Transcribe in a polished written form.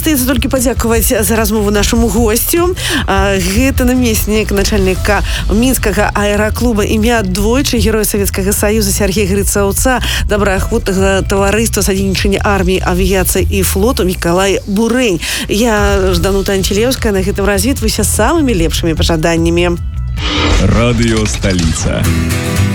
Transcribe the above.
застаецца толькі падзякаваць за размову нашаму госцю. Гэта намеснік начальніка мінскага аэраклуба імя двойчы героя Савецкага Саюза Сергея Грыцаўца, добраахвотнага таварыства садзейнічання арміі, авіяцыі і флоту Мікалай Бурэнь. Я Жданута Анцілеўская, на гэтым развітваюся з самымі лепшымі пажаданнямі. Радыё Сталіца.